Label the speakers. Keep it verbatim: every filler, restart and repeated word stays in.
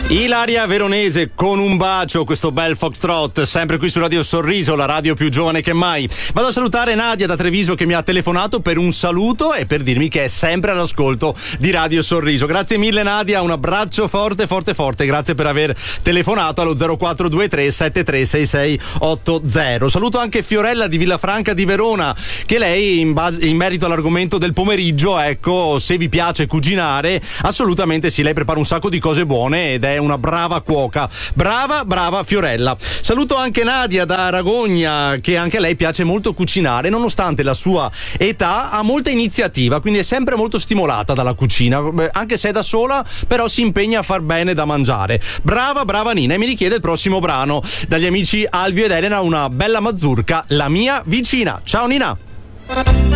Speaker 1: Ilaria Veronese con un bacio, questo bel foxtrot, sempre qui su Radio Sorriso, la radio più giovane che mai. Vado a salutare Nadia da Treviso che mi ha telefonato per un saluto e per dirmi che è sempre all'ascolto di Radio Sorriso. Grazie mille Nadia, un abbraccio forte forte forte, grazie per aver telefonato allo zero quattro due tre sette tre sei sei otto zero. Saluto anche Fiorella di Villafranca di Verona, che lei in, base, in merito all'argomento del pomeriggio, ecco, se vi piace cucinare, assolutamente sì, lei prepara un sacco di cose buone ed è una brava cuoca. Brava, brava Fiorella. Saluto anche Nadia da Ragogna, che anche a lei piace molto cucinare, nonostante la sua età ha molta iniziativa, quindi è sempre molto stimolata dalla cucina, anche se è da sola, però si impegna a far bene da mangiare. Brava, brava Nina. E mi richiede il prossimo brano dagli amici Alvio ed Elena, una bella mazurka, La mia vicina. Ciao Nina.